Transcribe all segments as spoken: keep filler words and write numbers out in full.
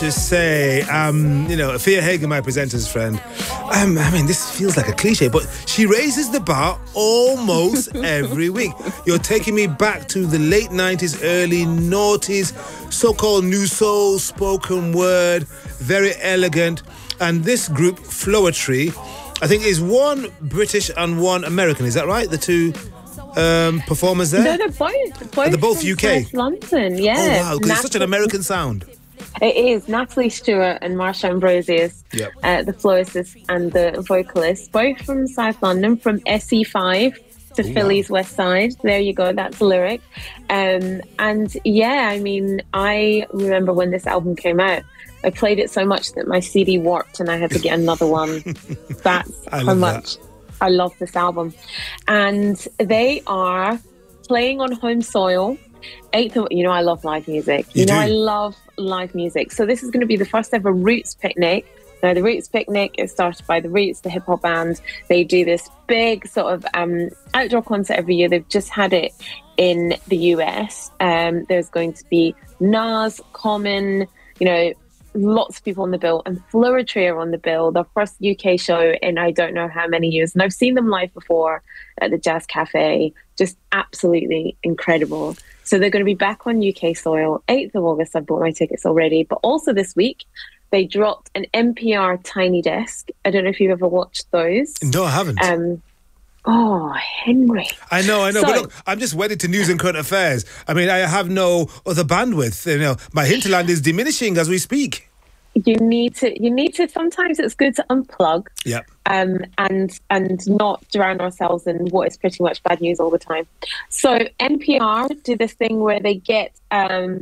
Just say, um, you know, Afia Hagen, my presenter's friend, um, I mean, this feels like a cliche, but she raises the bar almost every week. You're taking me back to the late nineties, early noughties, so-called new soul, spoken word, very elegant. And this group, Floetry, I think is one British and one American. Is that right? The two um, performers there? No, they're both. both they're both U K? West London, yeah. Oh, wow, because it's such an American sound. It is. Natalie Stewart and Marsha Ambrosius, yep. uh, the florist and the vocalist, both from South London, from S E five to Ooh, Philly's wow. West Side. There you go, that's the lyric. Um, and yeah, I mean, I remember when this album came out, I played it so much that my C D warped and I had to get another one. That's how much that. I love this album. And they are playing on home soil. Eighth of, you know, I love live music. You, you know, do. I love live music. So this is going to be the first ever Roots Picnic. Now, the Roots Picnic is started by the Roots, the hip hop band. They do this big sort of um, outdoor concert every year. They've just had it in the U S. Um, there's going to be Nas, Common, you know, lots of people on the bill, and Floetry are on the bill. Their first U K show in I don't know how many years, and I've seen them live before at the Jazz Cafe. Just absolutely incredible. So they're going to be back on U K soil. eighth of August, I've bought my tickets already. But also this week, they dropped an N P R Tiny Desk. I don't know if you've ever watched those. No, I haven't. Um, oh, Henry. I know, I know. So, but look, I'm just wedded to news and current affairs. I mean, I have no other bandwidth. You know, my hinterland is diminishing as we speak. You need to, you need to, sometimes it's good to unplug. Yeah. Um, and and not drown ourselves in what is pretty much bad news all the time. So N P R do this thing where they get um,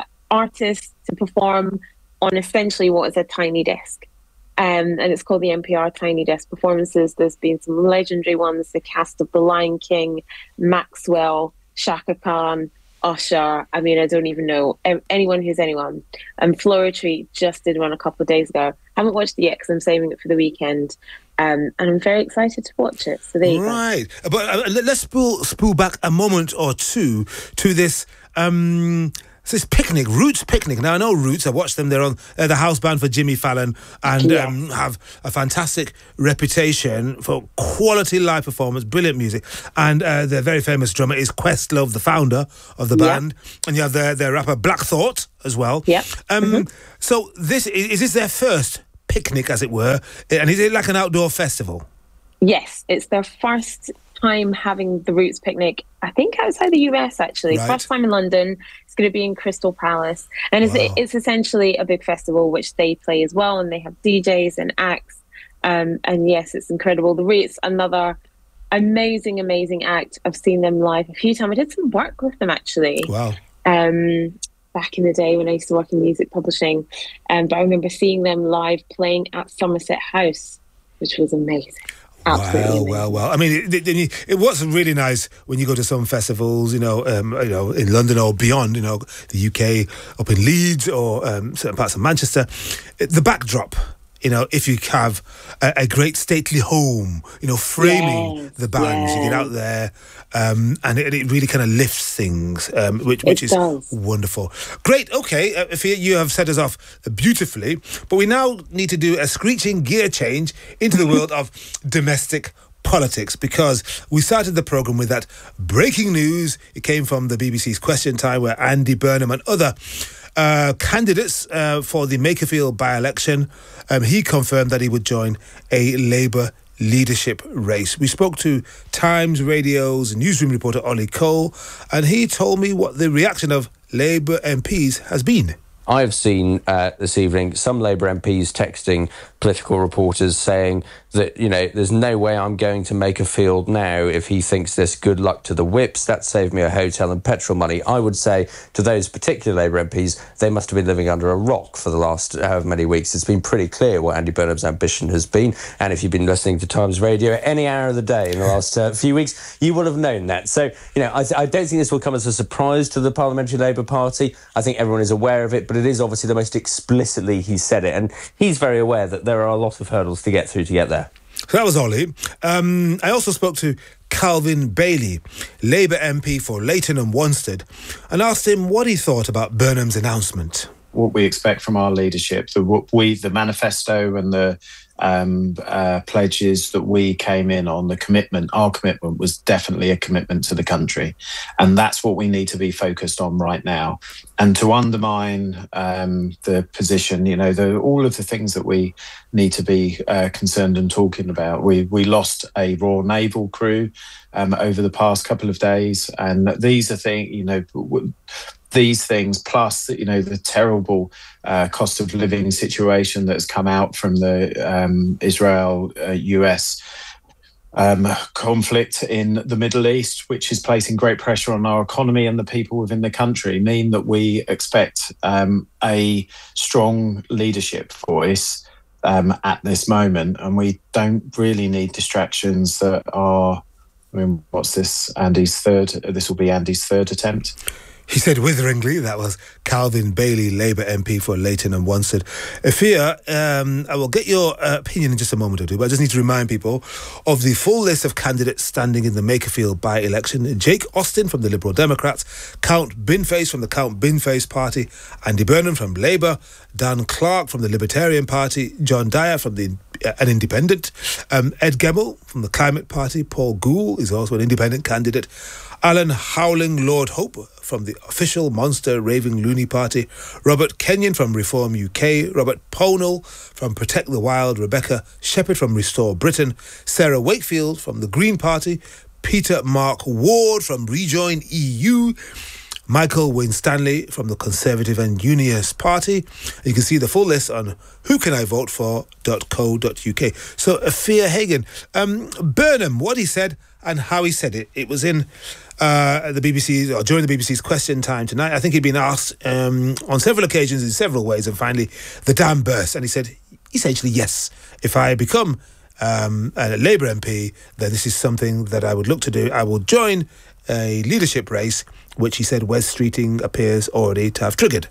artists to perform on essentially what is a tiny desk. Um, and it's called the N P R Tiny Desk Performances. There's been some legendary ones, the cast of The Lion King, Maxwell, Shaka Khan, Usher. I mean, I don't even know anyone who's anyone. And Floetry just did one a couple of days ago. Haven't watched it yet because I'm saving it for the weekend. Um, and I'm very excited to watch it. So there you right. go. Right. But uh, let's spool, spool back a moment or two to this... Um, So this picnic, Roots Picnic. Now, I know Roots. I watched them. They're on uh, the house band for Jimmy Fallon and yes. um, have a fantastic reputation for quality live performance, brilliant music. And uh, their very famous drummer is Questlove, the founder of the yeah. band. And you have their, their rapper Black Thought as well. Yeah. Um, mm-hmm. So this is, is this their first picnic, as it were? And is it like an outdoor festival? Yes, it's their first time having the Roots Picnic, I think outside the U S actually. Right. First time in London. It's going to be in Crystal Palace. And it's, wow. it's essentially a big festival, which they play as well. And they have D Js and acts. Um, and yes, it's incredible. The Roots, another amazing, amazing act. I've seen them live a few times. I did some work with them actually. Wow. Um, back in the day when I used to work in music publishing. Um, but I remember seeing them live playing at Somerset House, which was amazing. Absolutely well, well, well. I mean, it, it, it was really nice when you go to some festivals, you know, um, you know, in London or beyond, you know, the U K, up in Leeds or um, certain parts of Manchester. It, the backdrop, you know, if you have a, a great stately home, you know, framing yes, the bands, yes. you get out there, um, and it, it really kind of lifts things, um, which, which is does. wonderful. Great, okay, uh, if you, you have set us off beautifully, but we now need to do a screeching gear change into the world of domestic politics, because we started the programme with that breaking news. It came from the B B C's Question Time, where Andy Burnham and other Uh, candidates uh, for the Makerfield by-election, um, he confirmed that he would join a Labour leadership race. We spoke to Times Radio's newsroom reporter Ollie Cole, and he told me what the reaction of Labour M Ps has been. I've seen uh, this evening some Labour M Ps texting political reporters saying that, you know, there's no way I'm going to Makerfield now if he thinks this. Good luck to the whips. That saved me a hotel and petrol money. I would say to those particular Labour M Ps, they must have been living under a rock for the last however many weeks. It's been pretty clear what Andy Burnham's ambition has been. And if you've been listening to Times Radio at any hour of the day in the last uh, few weeks, you will have known that. So, you know, I, th- I don't think this will come as a surprise to the Parliamentary Labour Party. I think everyone is aware of it, but it is obviously the most explicitly he said it. And he's very aware that there are a lot of hurdles to get through to get there. So that was Ollie. Um, I also spoke to Calvin Bailey, Labour M P for Leighton and Wanstead, and asked him what he thought about Burnham's announcement. what we expect from our leadership. The what we the manifesto and the um, uh, pledges that we came in on, the commitment, our commitment was definitely a commitment to the country, and that's what we need to be focused on right now. And to undermine um, the position, you know, the, all of the things that we need to be uh, concerned and talking about. We we lost a Royal Naval crew um, over the past couple of days, and these are things, you know. W- These things, plus you know the terrible uh, cost of living situation that's come out from the um, Israel-U S uh, um, conflict in the Middle East, which is placing great pressure on our economy and the people within the country, mean that we expect um, a strong leadership voice um, at this moment, and we don't really need distractions that are. I mean, what's this? Andy's third. This will be Andy's third attempt. He said witheringly. That was Calvin Bailey, Labour M P for Leighton and Wanstead. Afia, um, I will get your uh, opinion in just a moment or two, but I just need to remind people of the full list of candidates standing in the Makerfield by-election. Jake Austin from the Liberal Democrats, Count Binface from the Count Binface Party, Andy Burnham from Labour, Dan Clark from the Libertarian Party, John Dyer from the uh, an independent, um, Ed Gemmell from the Climate Party, Paul Gould is also an independent candidate, Alan Howling Lord Hope from the official Monster Raving Loony Party, Robert Kenyon from Reform U K, Robert Pownall from Protect the Wild, Rebecca Shepherd from Restore Britain, Sarah Wakefield from the Green Party, Peter Mark Ward from Rejoin E U, Michael Winstanley from the Conservative and Unionist Party. You can see the full list on who can I vote for dot co dot uk. So, Afia Hagan, um, Burnham, what he said and how he said it, it was in uh, the B B C, or during the B B C's Question Time tonight. I think he'd been asked um, on several occasions in several ways, and finally the dam burst, and he said, essentially, yes, if I become um, a Labour M P, then this is something that I would look to do. I will join a leadership race, which he said Wes Streeting appears already to have triggered.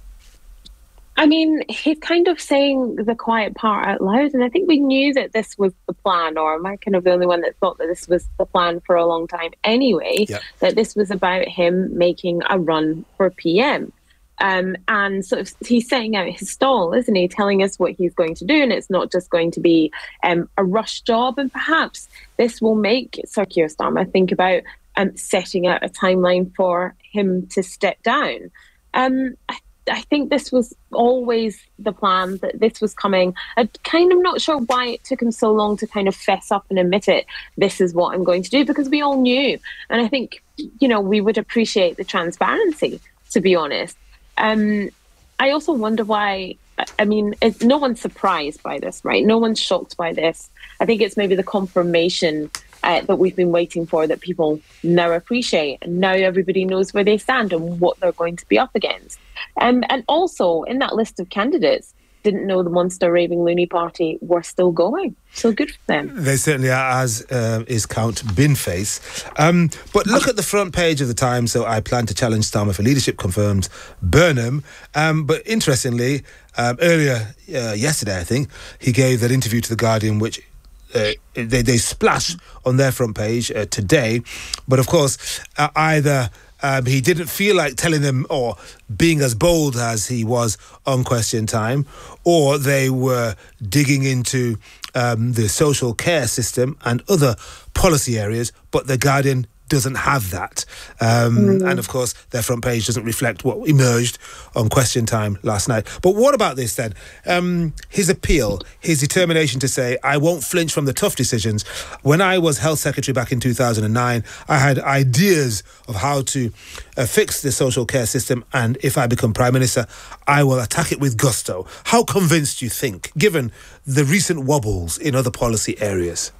I mean, he's kind of saying the quiet part out loud, and I think we knew that this was the plan, or am I kind of the only one that thought that this was the plan for a long time anyway, yep. that this was about him making a run for P M. Um, and sort of he's setting out his stall, isn't he, telling us what he's going to do, and it's not just going to be um, a rush job, and perhaps this will make Sir Keir Starmer think about um, setting out a timeline for him to step down. Um, I I think this was always the plan, that this was coming. I'm kind of not sure why it took him so long to kind of fess up and admit it. This is what I'm going to do, because we all knew. And I think, you know, we would appreciate the transparency, to be honest. Um, I also wonder why, I mean, it's, no one's surprised by this, right? No one's shocked by this. I think it's maybe the confirmation Uh, that we've been waiting for, that people now appreciate, and now everybody knows where they stand and what they're going to be up against. Um, and also, in that list of candidates, didn't know the Monster Raving Loony Party were still going. So good for them. They certainly are, as uh, is Count Binface. Um, but look at the front page of the Times. So I plan to challenge Starmer for leadership, confirms Burnham. Um, but interestingly, um, earlier uh, yesterday, I think, he gave that interview to The Guardian, which Uh, they, they splash on their front page uh, today. But of course, uh, either um, he didn't feel like telling them or being as bold as he was on Question Time, or they were digging into um, the social care system and other policy areas, but The Guardian doesn't have that. Um, mm. And of course, their front page doesn't reflect what emerged on Question Time last night. But what about this then? Um, his appeal, his determination to say, I won't flinch from the tough decisions. When I was Health Secretary back in two thousand nine, I had ideas of how to uh, fix the social care system. And if I become Prime Minister, I will attack it with gusto. How convinced do you think, given the recent wobbles in other policy areas?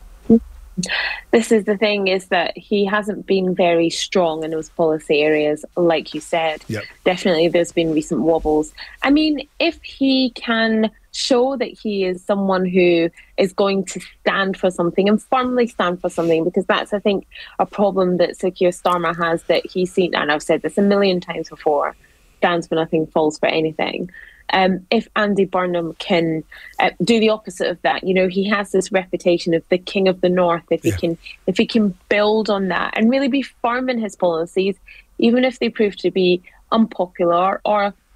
This is the thing, is that he hasn't been very strong in those policy areas, like you said. Yep. Definitely there's been recent wobbles. I mean, if he can show that he is someone who is going to stand for something and firmly stand for something, because that's, I think, a problem that Sir Keir Starmer has, that he's seen, and I've said this a million times before, stands for nothing, falls for anything. Um, if Andy Burnham can uh, do the opposite of that, you know, he has this reputation of the king of the north. If yeah. he can, if he can build on that and really be firm in his policies, even if they prove to be unpopular or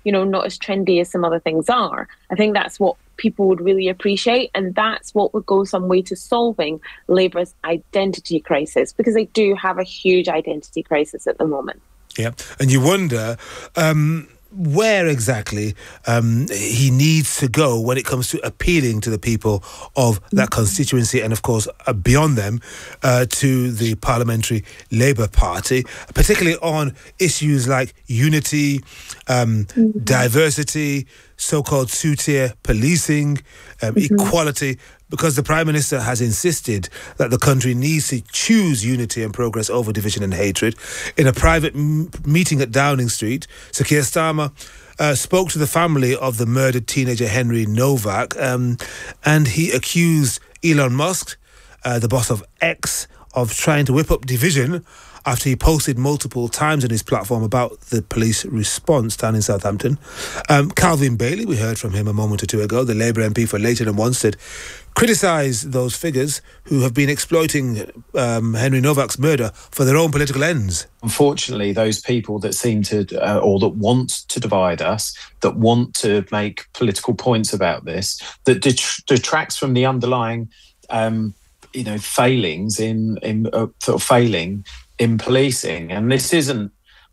you know, not as trendy as some other things are. I think that's what people would really appreciate, and that's what would go some way to solving Labour's identity crisis, because they do have a huge identity crisis at the moment. Yeah, and you wonder um, where exactly um, he needs to go when it comes to appealing to the people of that constituency, and of course uh, beyond them uh, to the Parliamentary Labour Party, particularly on issues like unity, um, mm-hmm. diversity, so-called two-tier policing, um, mm-hmm. equality, because the Prime Minister has insisted that the country needs to choose unity and progress over division and hatred. In a private m- meeting at Downing Street, Sir Keir Starmer uh, spoke to the family of the murdered teenager Henry Novak, um, and he accused Elon Musk, uh, the boss of X, of trying to whip up division after he posted multiple times on his platform about the police response down in Southampton. Um, Calvin Bailey, we heard from him a moment or two ago, the Labour M P for Leighton and Wanstead, criticised those figures who have been exploiting um, Henry Novak's murder for their own political ends. Unfortunately, those people that seem to, uh, or that want to divide us, that want to make political points about this, that det- detracts from the underlying, um, you know, failings in, in uh, sort of failing in policing. And this isn't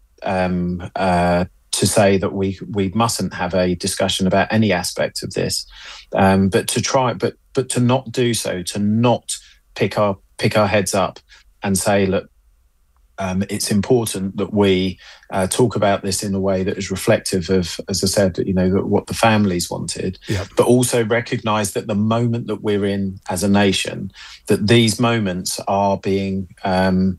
um, uh, to say that we we mustn't have a discussion about any aspect of this, um, but to try, but but to not do so, to not pick our pick our heads up and say, look, um, it's important that we uh, talk about this in a way that is reflective of, as I said, you know, what the families wanted, yep. but also recognise that the moment that we're in as a nation, that these moments are being um,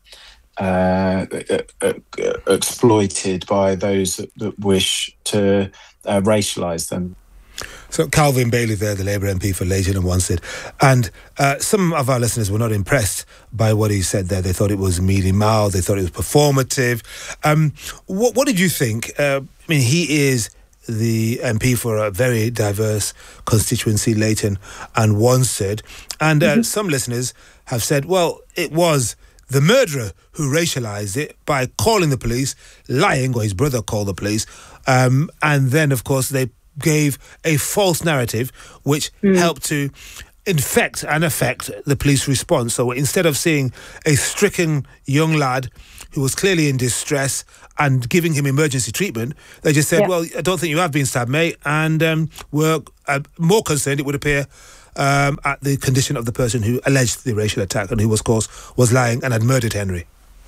Uh, uh, uh, exploited by those that, that wish to uh, racialise them. So Calvin Bailey there, the Labour M P for Leighton and Wanstead. And uh, some of our listeners were not impressed by what he said there. They thought it was mealy-mouthed, they thought it was performative. Um, what, what did you think? Uh, I mean, he is the M P for a very diverse constituency, Leighton and Wanstead. And uh, mm-hmm. some listeners have said, well, it was the murderer who racialised it by calling the police, lying, or his brother called the police. Um, and then, of course, they gave a false narrative which mm. helped to infect and affect the police response. So instead of seeing a stricken young lad who was clearly in distress and giving him emergency treatment, they just said, yeah. well, I don't think you have been stabbed, mate. And um, we're uh, more concerned, it would appear, Um, at the condition of the person who alleged the racial attack and who, of course, was lying and had murdered Henry.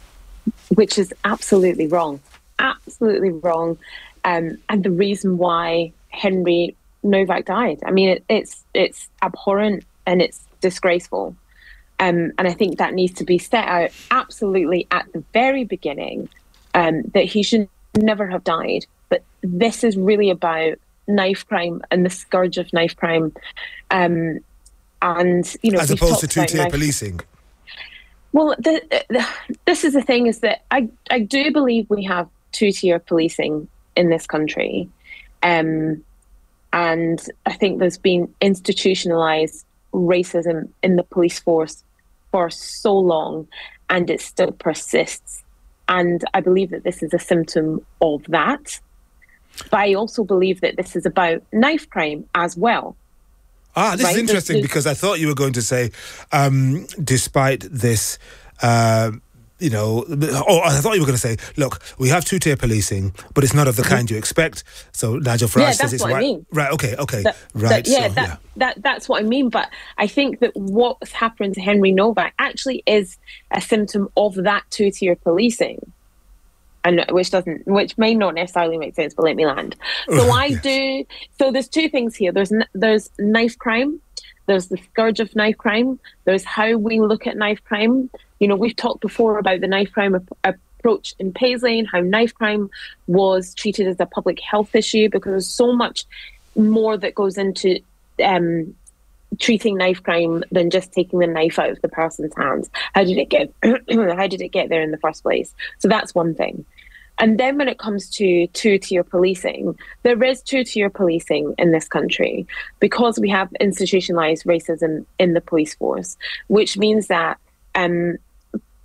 Which is absolutely wrong. Absolutely wrong. Um, and the reason why Henry Novak died. I mean, it, it's it's abhorrent and it's disgraceful. Um, and I think that needs to be set out absolutely at the very beginning, um, that he should never have died. But this is really about knife crime and the scourge of knife crime. Um, and, you know, as opposed to two-tier policing. Well, the, the, this is the thing, is that I, I do believe we have two-tier policing in this country. Um, and I think there's been institutionalised racism in the police force for so long, and it still persists. And I believe that this is a symptom of that. But I also believe that this is about knife crime as well. Ah, this right? is interesting, there's, because I thought you were going to say, um, despite this, uh, you know, or I thought you were going to say, look, we have two-tier policing, but it's not of the mm-hmm. kind you expect. So Nigel Farage yeah, says it's what right. I mean. Right, okay, okay, that, right. That, yeah, so, that, yeah. That, that's what I mean. But I think that what's happened to Henry Novak actually is a symptom of that two-tier policing. And which doesn't, which may not necessarily make sense, but let me land. So I yes. do. So there's two things here. There's there's knife crime. There's the scourge of knife crime. There's how we look at knife crime. You know, we've talked before about the knife crime ap- approach in Paisley and how knife crime was treated as a public health issue, because there's so much more that goes into um, treating knife crime than just taking the knife out of the person's hands. How did it get? How did it get there in the first place? So that's one thing. And then when it comes to two-tier policing, there is two-tier policing in this country because we have institutionalised racism in the police force, which means that um,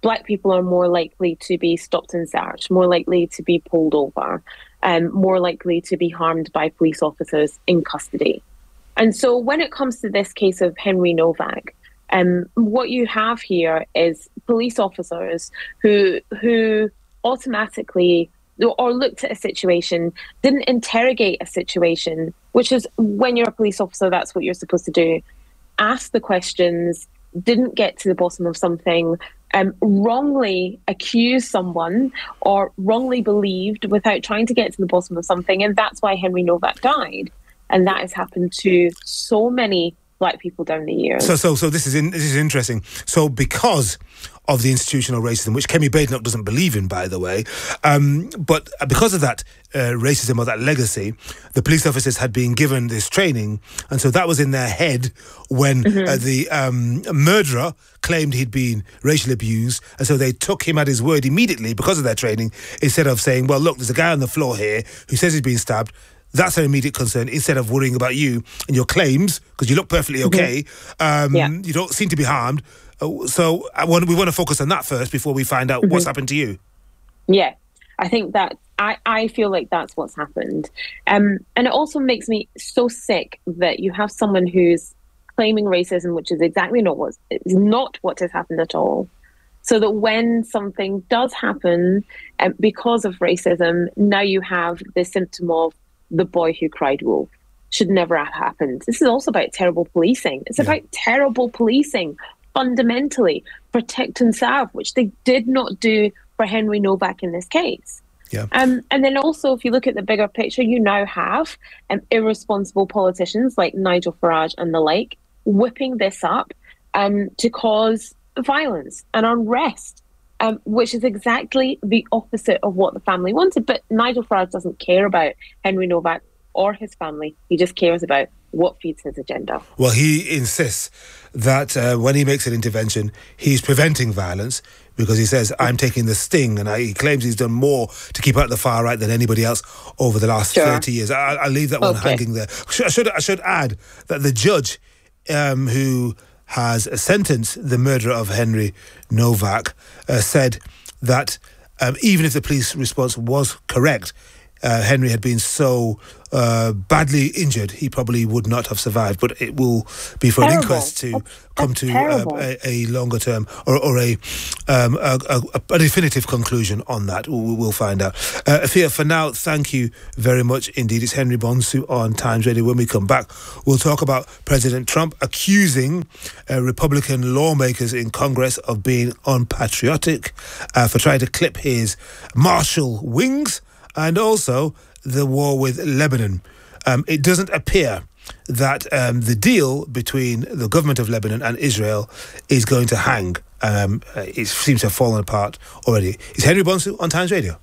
Black people are more likely to be stopped and searched, more likely to be pulled over, and um, more likely to be harmed by police officers in custody. And so when it comes to this case of Henry Novak, um, what you have here is police officers who who automatically or looked at a situation, didn't interrogate a situation, which is when you're a police officer, that's what you're supposed to do. Ask the questions, didn't get to the bottom of something, um, wrongly accused someone or wrongly believed without trying to get to the bottom of something. And that's why Henry Novak died. And that has happened to so many Black people down the years. So, so, so this is in, this is interesting. So, because of the institutional racism, which Kemi Badenoch doesn't believe in, by the way, um, but because of that uh, racism or that legacy, the police officers had been given this training, and so that was in their head when mm-hmm. uh, the um, murderer claimed he'd been racially abused, and so they took him at his word immediately because of their training, instead of saying, well, look, there's a guy on the floor here who says he's been stabbed. That's an immediate concern, instead of worrying about you and your claims, because you look perfectly okay. Mm-hmm. Um, yeah. You don't seem to be harmed. Uh, so I want, we want to focus on that first before we find out mm-hmm. what's happened to you. Yeah, I think that, I, I feel like that's what's happened. Um, and it also makes me so sick that you have someone who's claiming racism, which is exactly not what, is not what has happened at all. So that when something does happen um, because of racism, now you have the symptom of the boy who cried wolf. Should never have happened. This is also about terrible policing. It's yeah. about terrible policing, fundamentally. Protect and serve, which they did not do for Henry Novak in this case. Yeah. Um, and then also, if you look at the bigger picture, you now have um, irresponsible politicians like Nigel Farage and the like whipping this up um, to cause violence and unrest, um, which is exactly the opposite of what the family wanted. But Nigel Farage doesn't care about Henry Novak or his family. He just cares about what feeds his agenda. Well, he insists that uh, when he makes an intervention, he's preventing violence because he says, I'm taking the sting, and I, he claims he's done more to keep out the far right than anybody else over the last sure. thirty years. I, I'll leave that one okay. hanging there. I should, I should add that the judge um, who has sentenced the murderer of Henry Novak uh, said that um, even if the police response was correct, Uh, Henry had been so uh, badly injured, he probably would not have survived. But it will be for terrible. an inquest to that's, come that's to uh, a, a longer term or, or a, um, a, a, a definitive conclusion on that. We'll, we'll find out. Uh, Afia, for now, thank you very much indeed. It's Henry Bonsu on Times Radio. When we come back, we'll talk about President Trump accusing uh, Republican lawmakers in Congress of being unpatriotic uh, for trying to clip his Marshall wings, and also the war with Lebanon. Um, it doesn't appear that um, the deal between the government of Lebanon and Israel is going to hang. Um, it seems to have fallen apart already. It's Henry Bonsu on Times Radio.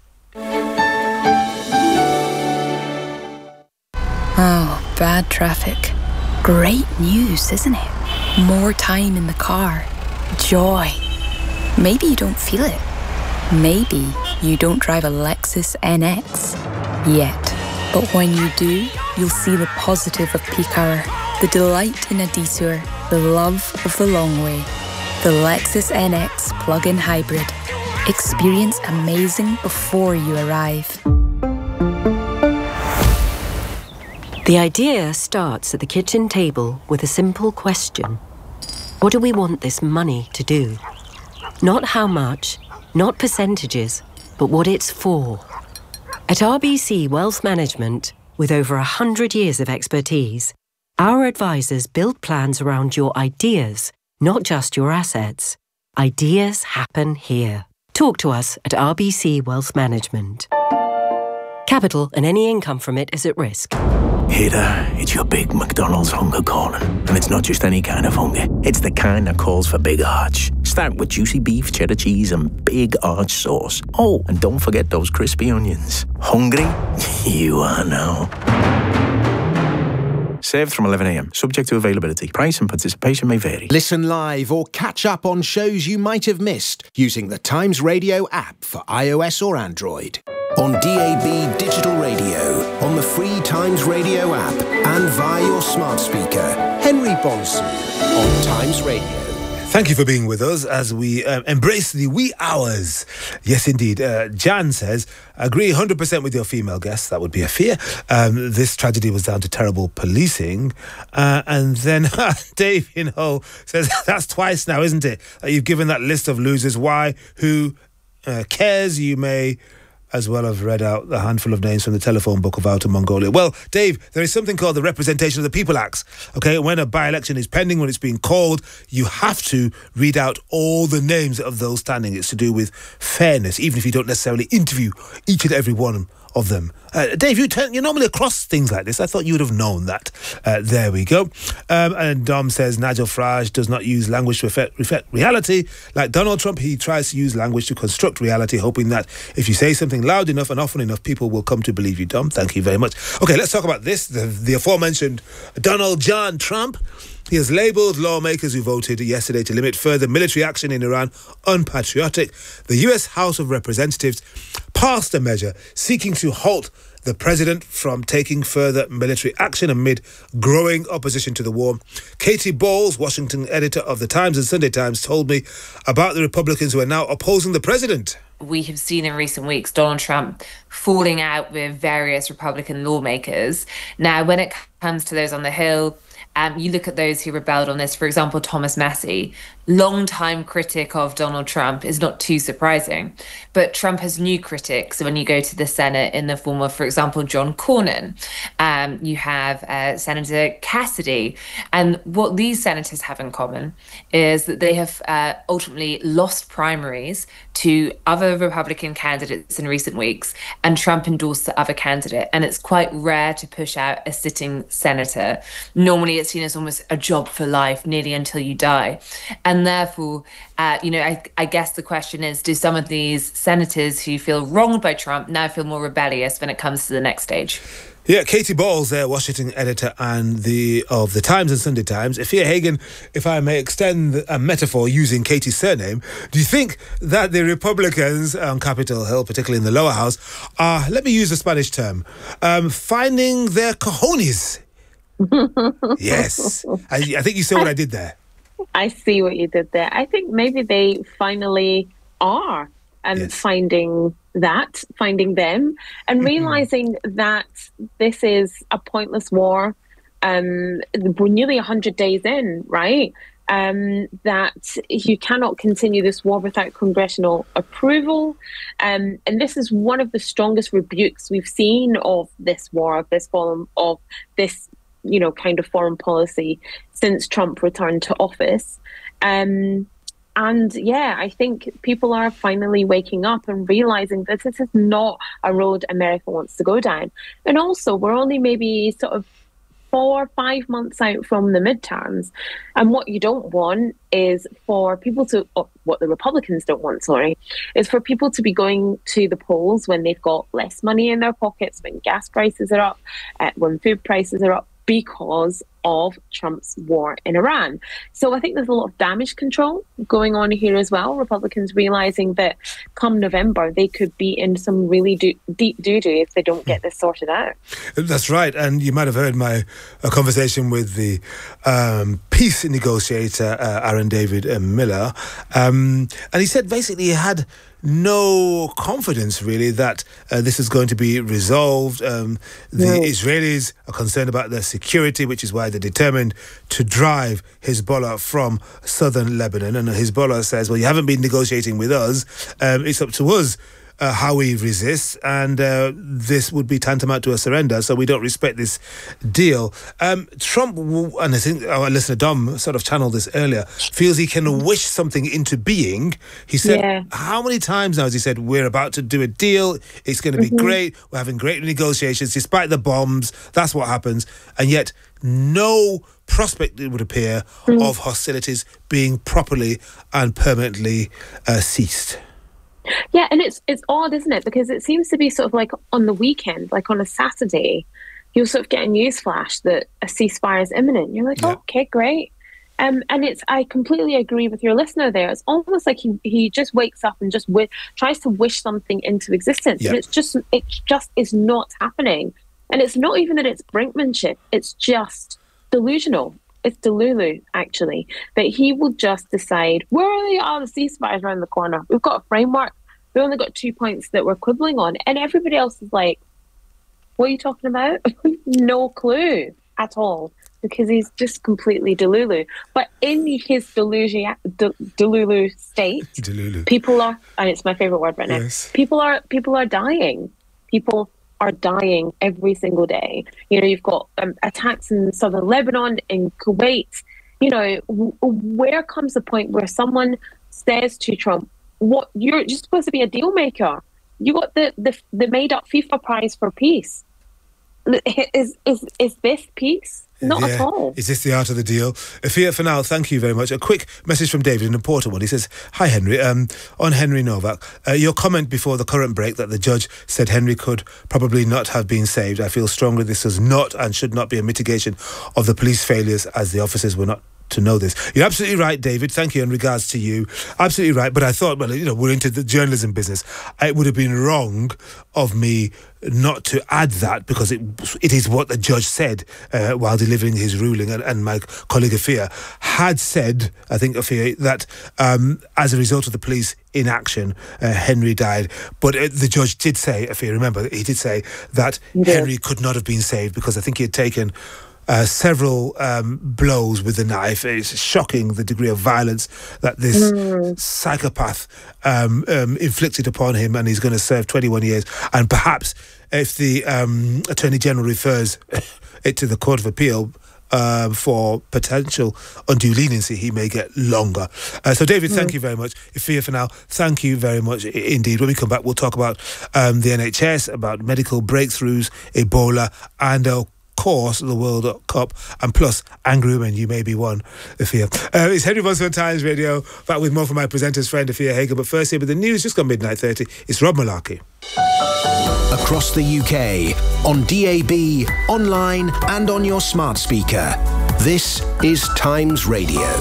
Oh, bad traffic. Great news, isn't it? More time in the car. Joy. Maybe you don't feel it. Maybe you don't drive a Lexus N X yet. But when you do, you'll see the positive of peak hour, the delight in a detour, the love of the long way. The Lexus N X plug-in hybrid. Experience amazing before you arrive. The idea starts at the kitchen table with a simple question. What do we want this money to do? Not how much, not percentages, but what it's for. At R B C Wealth Management, with over one hundred years of expertise, our advisors build plans around your ideas, not just your assets. Ideas happen here. Talk to us at R B C Wealth Management. Capital and any income from it is at risk. Hey there, it's your big McDonald's hunger calling. And it's not just any kind of hunger. It's the kind that calls for big arch. Start with juicy beef, cheddar cheese and big arch sauce. Oh, and don't forget those crispy onions. Hungry? You are now. Served from eleven a.m. Subject to availability. Price and participation may vary. Listen live or catch up on shows you might have missed using the Times Radio app for iOS or Android. On D A B Digital Radio, on the free Times Radio app, and via your smart speaker. Henry Bonsu on Times Radio. Thank you for being with us as we um, embrace the wee hours. Yes, indeed. Uh, Jan says, agree one hundred percent with your female guest. That would be a fear. Um, this tragedy was down to terrible policing. Uh, and then Dave in Hull says, that's twice now, isn't it? Uh, you've given that list of losers. Why? Who uh, cares? You may as well have read out the handful of names from the telephone book of Outer Mongolia. Well, Dave, there is something called the Representation of the People Acts. Okay, when a by-election is pending, when it's being called, you have to read out all the names of those standing. It's to do with fairness, even if you don't necessarily interview each and every one of them. Uh, Dave, you turn, you're normally across things like this. I thought you would have known that. Uh, there we go. Um, and Dom says Nigel Farage does not use language to affect, reflect reality. Like Donald Trump, he tries to use language to construct reality, hoping that if you say something loud enough and often enough, people will come to believe you, Dom. Thank you very much. Okay, let's talk about this. The, the aforementioned Donald John Trump. He has labelled lawmakers who voted yesterday to limit further military action in Iran unpatriotic. The U S House of Representatives passed a measure seeking to halt the president from taking further military action amid growing opposition to the war. Katie Bowles, Washington editor of The Times and Sunday Times, told me about the Republicans who are now opposing the president. We have seen in recent weeks Donald Trump falling out with various Republican lawmakers. Now, when it comes to those on the Hill, Um, you look at those who rebelled on this, for example, Thomas Massie, longtime critic of Donald Trump, is not too surprising. But Trump has new critics when you go to the Senate in the form of, for example, John Cornyn. Um, you have uh, Senator Cassidy. And what these senators have in common is that they have uh, ultimately lost primaries to other Republican candidates in recent weeks, and Trump endorsed the other candidate. And it's quite rare to push out a sitting senator. Normally it's seen as almost a job for life, nearly until you die. And therefore, uh, you know, I, I guess the question is, do some of these senators who feel wronged by Trump now feel more rebellious when it comes to the next stage? Yeah, Katie Bowles there, Washington editor and the of The Times and Sunday Times. Afia Hagen, if I may extend a metaphor using Katie's surname, do you think that the Republicans on Capitol Hill, particularly in the lower house, are, let me use the Spanish term, um, finding their cojones? Yes. I, I think you saw what I did there. I see what you did there. I think maybe they finally are um, yes. finding that, finding them, and realizing that this is a pointless war. Um, we're nearly one hundred days in, right? Um, that you cannot continue this war without congressional approval. Um, and this is one of the strongest rebukes we've seen of this war, of this foreign, of this, you know, kind of foreign policy since Trump returned to office. Um, and yeah, I think people are finally waking up and realizing that this is not a road America wants to go down. And also, we're only maybe sort of four or five months out from the midterms. And what you don't want is for people to, or what the Republicans don't want, sorry, is for people to be going to the polls when they've got less money in their pockets, when gas prices are up, uh, when food prices are up, because of Trump's war in Iran. So I think there's a lot of damage control going on here as well. Republicans realizing that come November, they could be in some really do- deep doo-doo if they don't get this sorted out. That's right. And you might have heard my uh, conversation with the um, peace negotiator, uh, Aaron David uh, Miller. Um, and he said basically he had no confidence really that uh, this is going to be resolved. Um, the no. Israelis are concerned about their security, which is why they're determined to drive Hezbollah from southern Lebanon. And Hezbollah says, well, you haven't been negotiating with us. Um, it's up to us Uh, how we resist, and uh, this would be tantamount to a surrender, so we don't respect this deal. Um, Trump, and I think our listener Dom sort of channeled this earlier, feels he can wish something into being. He said, yeah. how many times now has he said, we're about to do a deal, it's going to be mm-hmm. great, we're having great negotiations, despite the bombs, that's what happens, and yet no prospect, it would appear, mm. of hostilities being properly and permanently uh, ceased. Yeah, and it's it's odd, isn't it? Because it seems to be sort of like on the weekend, like on a Saturday, you'll sort of get a newsflash that a ceasefire is imminent. You're like, yeah. oh, okay, great. Um, and it's I completely agree with your listener there. It's almost like he, he just wakes up and just w- tries to wish something into existence. Yeah. And it's just it just is not happening. And it's not even that it's brinkmanship. It's just delusional. it's Delulu, actually, that he will just decide, where are the other ceasefires around the corner? We've got a framework. We only got two points that we're quibbling on. And everybody else is like, what are you talking about? No clue at all, because he's just completely Delulu. But in his Delulu, De, Delulu state, Delulu. people are, and it's my favorite word right now, yes. people are people are dying. People are dying every single day. You know, you've got um, attacks in southern Lebanon, in Kuwait. You know, w- where comes the point where someone says to Trump, "What you're just supposed to be a deal maker? You got the the, the made up FIFA prize for peace. Is is is this peace? Not yeah. at all. Is this the art of the deal? Afia, for now, thank you very much. A quick message from David, an important one. He says, hi, Henry. Um, on Henry Novak, uh, your comment before the current break that the judge said Henry could probably not have been saved. I feel strongly this is not and should not be a mitigation of the police failures, as the officers were not to know this. You're absolutely right, David. Thank you in regards to you. Absolutely right. But I thought, well, you know, we're into the journalism business. It would have been wrong of me not to add that, because it it is what the judge said uh, while delivering his ruling. And, and my colleague Afia had said, I think, Afia, that um, as a result of the police inaction, uh, Henry died. But uh, the judge did say, Afia, remember, he did say that yeah. Henry could not have been saved, because I think he had taken Uh, several um, blows with the knife. It's shocking the degree of violence that this mm. psychopath um, um, inflicted upon him, and he's going to serve twenty-one years. And perhaps if the um, Attorney General refers it to the Court of Appeal uh, for potential undue leniency, he may get longer. Uh, so, David, mm. thank you very much. Afia, for now, thank you very much indeed. When we come back, we'll talk about um, the N H S, about medical breakthroughs, Ebola, and uh, course, the World Cup, and plus angry women. You may be one, Afia. Uh, it's Henry Bosman, Times Radio, back with more from my presenter's friend, Afia Hagen. But first here with the news, just gone midnight thirty, it's Rob Malarkey. Across the U K, on D A B, online and on your smart speaker. This is Times Radio.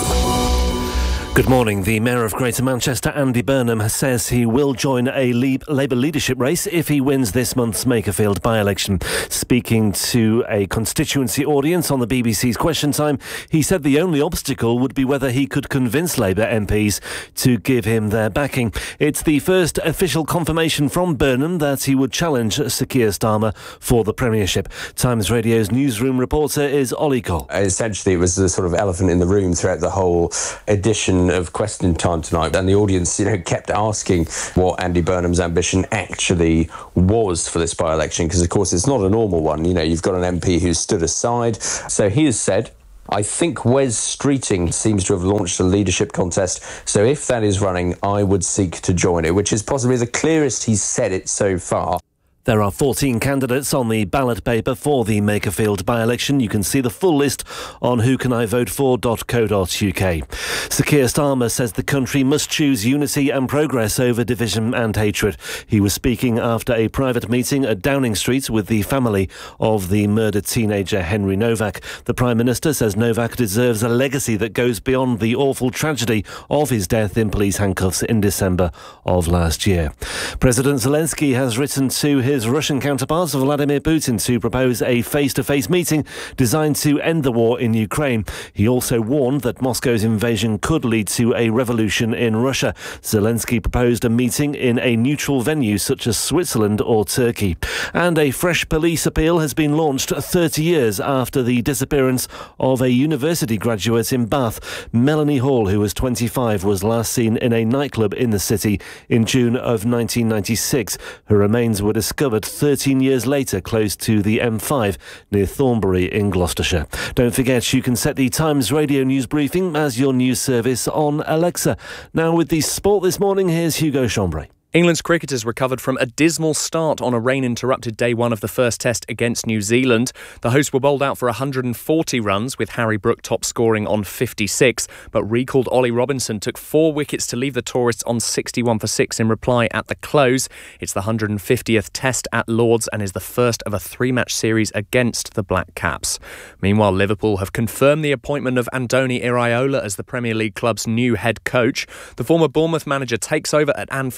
Good morning. The Mayor of Greater Manchester, Andy Burnham, says he will join a Le- Labour leadership race if he wins this month's Makerfield by-election. Speaking to a constituency audience on the B B C's Question Time, he said the only obstacle would be whether he could convince Labour M Ps to give him their backing. It's the first official confirmation from Burnham that he would challenge Sir Keir Starmer for the Premiership. Times Radio's newsroom reporter is Ollie Cole. Essentially, it was the sort of elephant in the room throughout the whole edition of Question Time tonight, and the audience, you know, kept asking what Andy Burnham's ambition actually was for this by-election, because of course it's not a normal one. You know, you've got an M P who's stood aside. So he has said, I think Wes Streeting seems to have launched a leadership contest, so if that is running, I would seek to join it, which is possibly the clearest he's said it so far. There are fourteen candidates on the ballot paper for the Makerfield by-election. You can see the full list on who can I vote for dot co dot uk. Sir Keir Starmer says the country must choose unity and progress over division and hatred. He was speaking after a private meeting at Downing Street with the family of the murdered teenager Henry Novak. The Prime Minister says Novak deserves a legacy that goes beyond the awful tragedy of his death in police handcuffs in December of last year. President Zelensky has written to his Russian counterpart Vladimir Putin to propose a face-to-face meeting designed to end the war in Ukraine. He also warned that Moscow's invasion could lead to a revolution in Russia. Zelensky proposed a meeting in a neutral venue such as Switzerland or Turkey. And a fresh police appeal has been launched thirty years after the disappearance of a university graduate in Bath. Melanie Hall, who was twenty-five, was last seen in a nightclub in the city in June of nineteen ninety-six. Her remains were discovered thirteen years later close to the M five near Thornbury in Gloucestershire. Don't forget you can set the Times Radio news briefing as your news service on Alexa. Now with the sport this morning, here's Hugo Chambray. England's cricketers recovered from a dismal start on a rain-interrupted day one of the first test against New Zealand. The hosts were bowled out for one hundred forty runs, with Harry Brook top scoring on fifty-six. But recalled Ollie Robinson took four wickets to leave the tourists on sixty-one for six in reply at the close. It's the one hundred fiftieth test at Lord's and is the first of a three-match series against the Black Caps. Meanwhile, Liverpool have confirmed the appointment of Andoni Iraola as the Premier League club's new head coach. The former Bournemouth manager takes over at Anfield following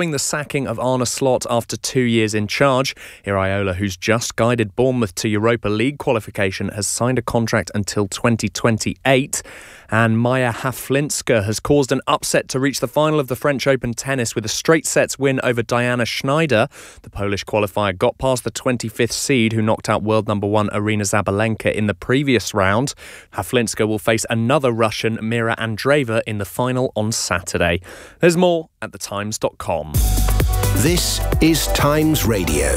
following the sacking of Arne Slot after two years in charge. Iraola, who's just guided Bournemouth to Europa League qualification, has signed a contract until twenty twenty-eight. And Maya Haflinska has caused an upset to reach the final of the French Open tennis with a straight sets win over Diana Schneider. The Polish qualifier got past the twenty-fifth seed, who knocked out world number one Arina Zabalenka in the previous round. Haflinska will face another Russian, Mira Andreeva, in the final on Saturday. There's more at the times dot com. This is Times Radio.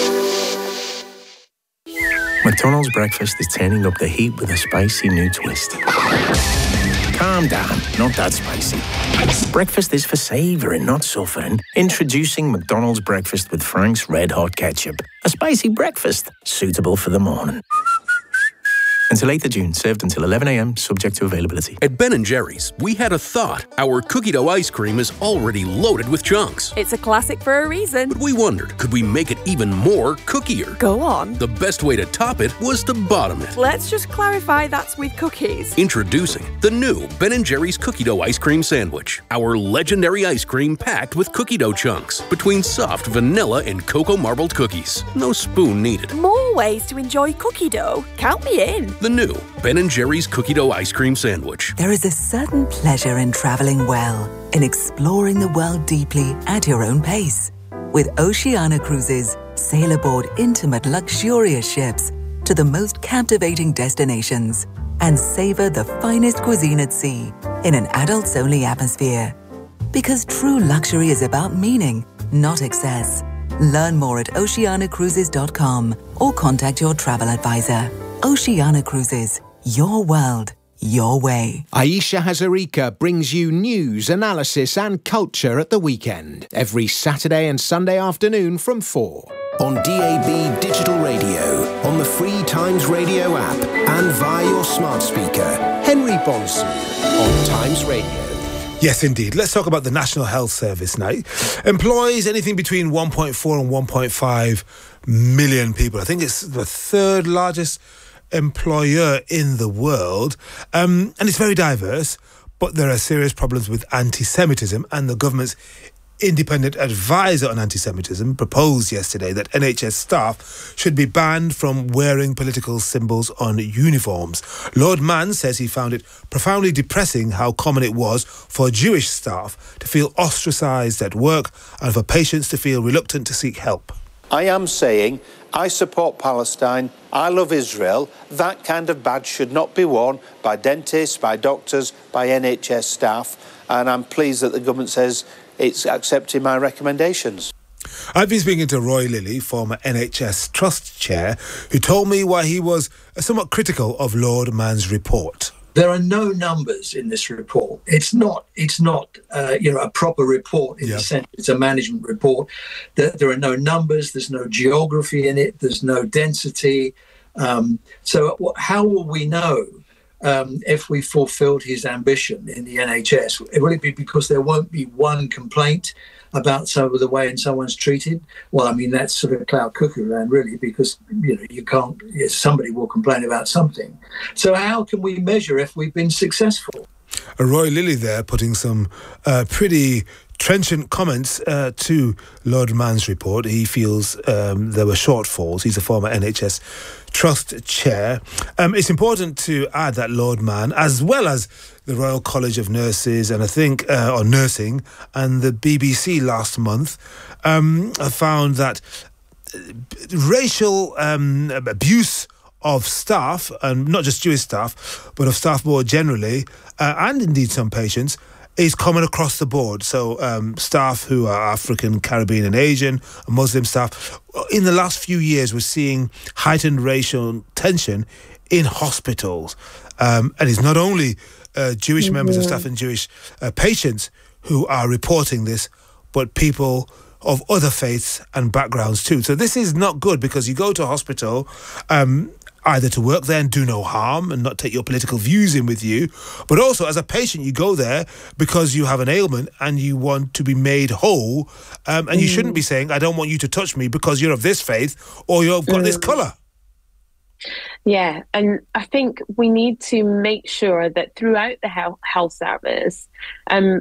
McDonald's breakfast is turning up the heat with a spicy new twist. Calm down, not that spicy. Breakfast is for savouring, not suffering. Introducing McDonald's breakfast with Frank's Red Hot Ketchup. A spicy breakfast, suitable for the morning. Until eighth of June, served until eleven a.m, subject to availability. At Ben and Jerry's, we had a thought. Our cookie dough ice cream is already loaded with chunks. It's a classic for a reason. But we wondered, could we make it even more cookier? Go on. The best way to top it was to bottom it. Let's just clarify that's with cookies. Introducing the new Ben and Jerry's cookie dough ice cream sandwich. Our legendary ice cream packed with cookie dough chunks between soft vanilla and cocoa marbled cookies. No spoon needed. More ways to enjoy cookie dough. Count me in. The new Ben and Jerry's cookie dough ice cream sandwich. There is a certain pleasure in traveling well, in exploring the world deeply at your own pace. With Oceania Cruises, sail aboard intimate, luxurious ships to the most captivating destinations and savor the finest cuisine at sea in an adults-only atmosphere. Because true luxury is about meaning, not excess. Learn more at oceania cruises dot com or contact your travel advisor. Oceania Cruises, your world, your way. Aisha Hazarika brings you news, analysis and culture at the weekend. Every Saturday and Sunday afternoon from four. On D A B Digital Radio, on the free Times Radio app and via your smart speaker. Henry Bonson on Times Radio. Yes, indeed. Let's talk about the National Health Service now. Employs anything between one point four and one point five million people. I think it's the third largest employer in the world, um, and it's very diverse, but there are serious problems with anti-Semitism, and the government's independent advisor on anti-Semitism proposed yesterday that N H S staff should be banned from wearing political symbols on uniforms. Lord Mann says he found it profoundly depressing how common it was for Jewish staff to feel ostracised at work and for patients to feel reluctant to seek help. I am saying I support Palestine, I love Israel. That kind of badge should not be worn by dentists, by doctors, by N H S staff, and I'm pleased that the government says it's accepting my recommendations. I've been speaking to Roy Lilly, former N H S Trust Chair, who told me why he was somewhat critical of Lord Mann's report. There are no numbers in this report. It's not. It's not. Uh, you know, a proper report in yeah. the sense it's a management report. There, there are no numbers. There's no geography in it. There's no density. Um, so, how will we know um, if we fulfilled his ambition in the N H S? Will it be because there won't be one complaint about some of the way in someone's treated? Well, I mean, that's sort of cloud cuckoo land, really, because, you know, you can't, yes, somebody will complain about something. So how can we measure if we've been successful? Roy Lilly there putting some uh, pretty trenchant comments uh, to Lord Mann's report. He feels um, there were shortfalls. He's a former N H S Trust Chair. Um, it's important to add that Lord Mann, as well as the Royal College of Nurses and I think, uh, or Nursing, and the B B C last month, um, found that racial um, abuse of staff, and not just Jewish staff, but of staff more generally, uh, and indeed some patients, is common across the board. So um, staff who are African, Caribbean and Asian, Muslim staff, in the last few years we're seeing heightened racial tension in hospitals. Um, and it's not only uh, Jewish mm-hmm. members of staff and Jewish uh, patients who are reporting this, but people of other faiths and backgrounds too. So this is not good, because you go to a hospital um, either to work there and do no harm and not take your political views in with you, but also as a patient you go there because you have an ailment and you want to be made whole, um, and mm. you shouldn't be saying, I don't want you to touch me because you're of this faith or you've got mm. this colour. Yeah, and I think we need to make sure that throughout the health, health service, um,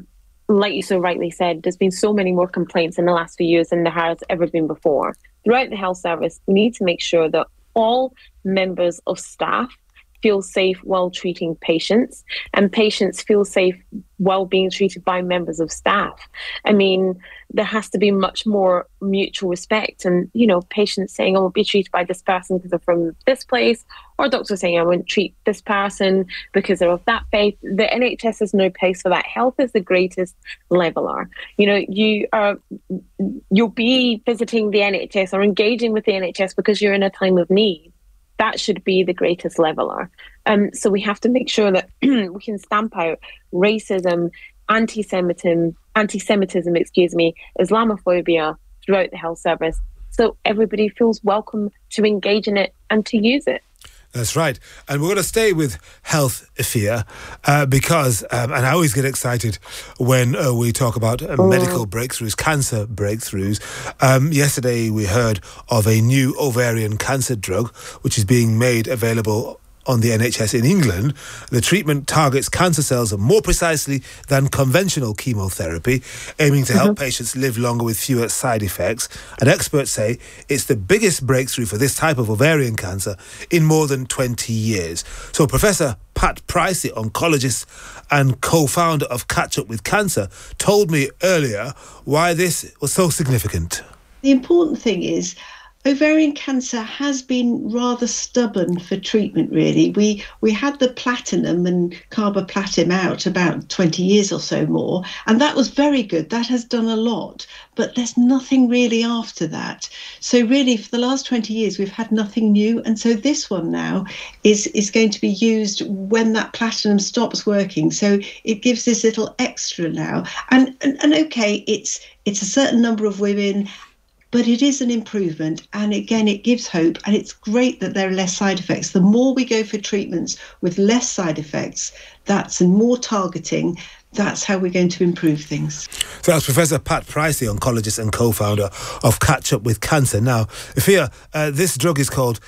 like you so rightly said, there's been so many more complaints in the last few years than there has ever been before. Throughout the health service, we need to make sure that all members of staff feel safe while treating patients, and patients feel safe while being treated by members of staff. I mean, there has to be much more mutual respect, and, you know, patients saying, I won't be treated by this person because they're from this place, or doctors saying, I won't treat this person because they're of that faith. The N H S has no place for that. Health is the greatest leveler. You know, you are, you'll be visiting the N H S or engaging with the N H S because you're in a time of need. That should be the greatest leveler. Um, so we have to make sure that we can stamp out racism, anti-Semitism, anti-Semitism, excuse me, Islamophobia throughout the health service, so everybody feels welcome to engage in it and to use it. That's right. And we're going to stay with health, Afia, uh, because, um, and I always get excited when uh, we talk about uh, medical breakthroughs, cancer breakthroughs. Um, yesterday we heard of a new ovarian cancer drug, which is being made available on the N H S in England. The treatment targets cancer cells more precisely than conventional chemotherapy, aiming to help mm-hmm. patients live longer with fewer side effects. And experts say it's the biggest breakthrough for this type of ovarian cancer in more than twenty years. So Professor Pat Price, the oncologist and co-founder of Catch Up with Cancer, told me earlier why this was so significant. The important thing is, ovarian cancer has been rather stubborn for treatment, really. We we had the platinum and carboplatin out about twenty years or so more, and that was very good. That has done a lot, but there's nothing really after that. So really, for the last twenty years, we've had nothing new. And so this one now is, is going to be used when that platinum stops working. So it gives this little extra now. And, and, and okay, it's it's a certain number of women, but it is an improvement, and again, it gives hope, and it's great that there are less side effects. The more we go for treatments with less side effects, that's and more targeting, that's how we're going to improve things. So that's Professor Pat Price, the oncologist and co-founder of Catch Up with Cancer. Now, Afia, uh, this drug is called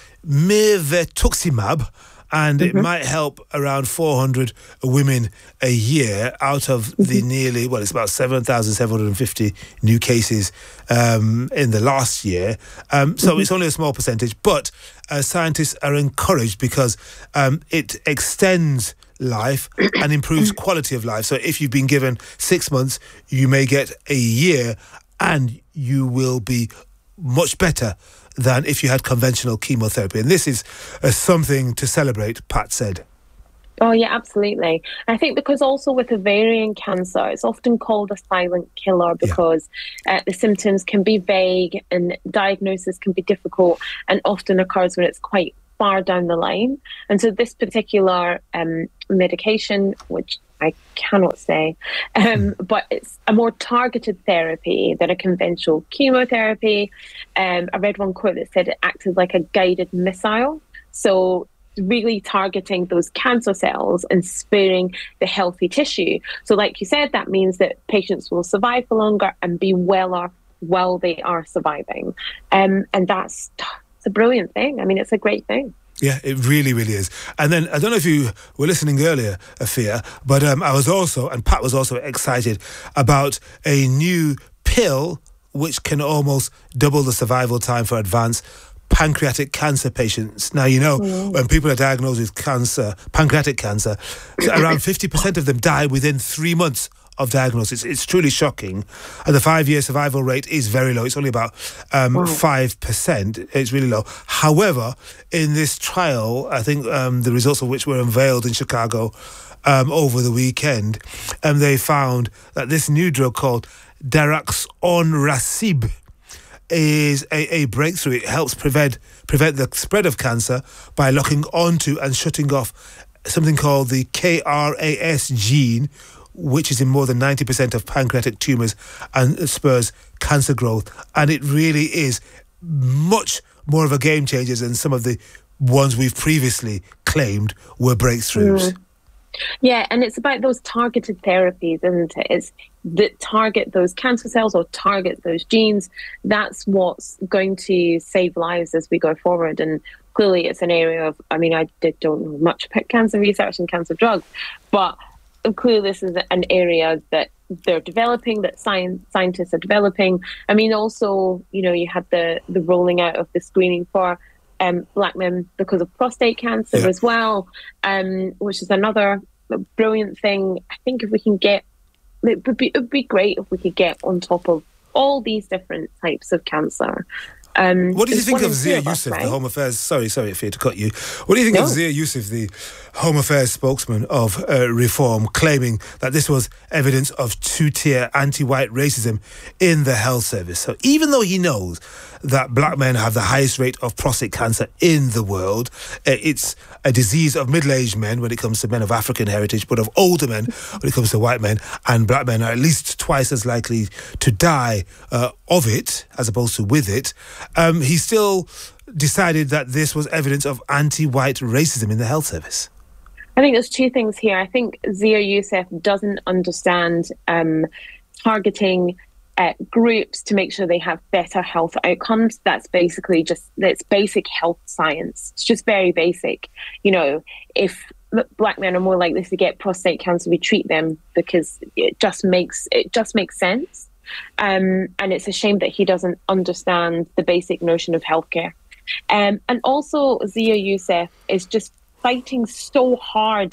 mirvetuximab, and mm-hmm. it might help around four hundred women a year out of mm-hmm. the nearly, well, it's about seven thousand seven hundred fifty new cases um, in the last year. Um, so mm-hmm. it's only a small percentage, but uh, scientists are encouraged because um, it extends life and improves quality of life. So if you've been given six months, you may get a year, and you will be much better than if you had conventional chemotherapy. And this is uh, something to celebrate, Pat said. Oh, yeah, absolutely. I think because also with ovarian cancer, it's often called a silent killer because yeah. uh, the symptoms can be vague and diagnosis can be difficult and often occurs when it's quite far down the line. And so this particular um, medication, which I cannot say, um, but it's a more targeted therapy than a conventional chemotherapy. Um, I read one quote that said it acted like a guided missile. So really targeting those cancer cells and sparing the healthy tissue. So like you said, that means that patients will survive for longer and be weller while they are surviving. Um, and that's it's a brilliant thing. I mean, it's a great thing. Yeah, it really, really is. And then, I don't know if you were listening earlier, Afia, but um, I was also, and Pat was also excited about a new pill which can almost double the survival time for advanced pancreatic cancer patients. Now, you know, mm. when people are diagnosed with cancer, pancreatic cancer, around fifty percent of them die within three months of diagnosis. It's truly shocking. And the five-year survival rate is very low. It's only about um, wow. five percent. It's really low. However, in this trial, I think um, the results of which were unveiled in Chicago um, over the weekend, um, they found that this new drug called daraxonrasib is a, a breakthrough. It helps prevent prevent the spread of cancer by locking onto and shutting off something called the K R A S gene, which is in more than ninety percent of pancreatic tumours and spurs cancer growth. And it really is much more of a game changer than some of the ones we've previously claimed were breakthroughs. Mm. Yeah, and it's about those targeted therapies, isn't it? It's that target those cancer cells or target those genes. That's what's going to save lives as we go forward. And clearly it's an area of, I mean, I did, don't know much about cancer research and cancer drugs, but clearly this is an area that they're developing, that science, scientists are developing. I mean, also, you know, you had the, the rolling out of the screening for um, black men because of prostate cancer yeah. as well, um, which is another brilliant thing. I think if we can get, it would be, it would be great if we could get on top of all these different types of cancer. Um, what do you think of Zia Youssef, right? the Home Affairs? Sorry, sorry, Fear to cut you. What do you think no. of Zia Youssef, the Home Affairs spokesman of uh, Reform, claiming that this was evidence of two-tier anti-white racism in the health service? So even though he knows that black men have the highest rate of prostate cancer in the world, uh, it's a disease of middle-aged men when it comes to men of African heritage, but of older men when it comes to white men, and black men are at least twice as likely to die uh, of it as opposed to with it. Um, he still decided that this was evidence of anti-white racism in the health service. I think there's two things here. I think Zia Youssef doesn't understand um, targeting uh, groups to make sure they have better health outcomes. That's basically just, that's basic health science. It's just very basic. You know, if black men are more likely to get prostate cancer, we treat them because it just makes, it just makes sense. Um, and it's a shame that he doesn't understand the basic notion of healthcare. Um, and also, Zia Youssef is just fighting so hard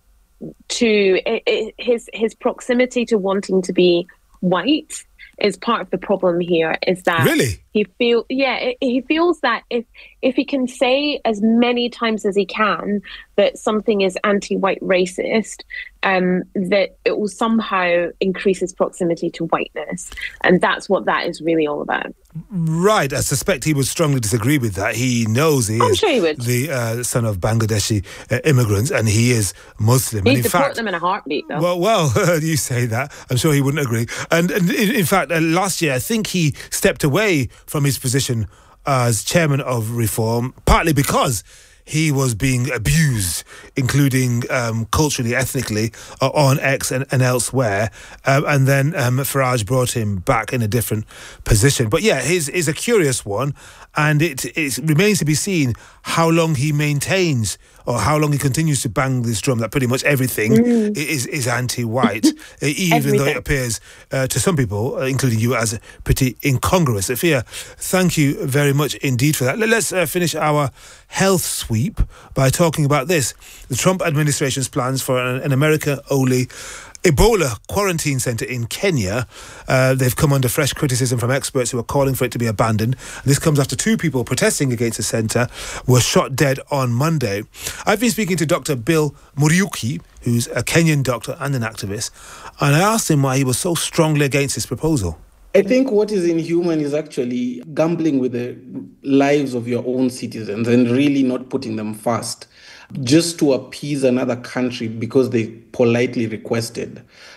to it, it, his his proximity to wanting to be white is part of the problem here. Is that really he feel yeah it, he feels that if if he can say as many times as he can that something is anti-white racist, um, that it will somehow increase his proximity to whiteness, and that's what that is really all about. Right, I suspect he would strongly disagree with that. He knows he I'm is sure he would. the uh, son of Bangladeshi uh, immigrants, and he is Muslim. He'd and in support fact, them in a heartbeat, though. Well, well, you say that. I'm sure he wouldn't agree. And, and in, in fact, uh, last year, I think he stepped away from his position as chairman of Reform, partly because he was being abused, including um, culturally, ethnically, uh, on X and, and elsewhere. Um, and then um, Farage brought him back in a different position. But yeah, his is a curious one. And it, it remains to be seen how long he maintains or how long he continues to bang this drum that pretty much everything mm. is, is anti-white, even everything. though it appears uh, to some people, including you, as pretty incongruous. Afia, thank you very much indeed for that. Let's uh, finish our health sweep by talking about this. The Trump administration's plans for an, an America-only Ebola quarantine centre in Kenya. Uh, they've come under fresh criticism from experts who are calling for it to be abandoned. This comes after two people protesting against the centre were shot dead on Monday. I've been speaking to Doctor Bill Muriuki, who's a Kenyan doctor and an activist, and I asked him why he was so strongly against this proposal. I think what is inhuman is actually gambling with the lives of your own citizens and really not putting them first, just to appease another country because they politely requested.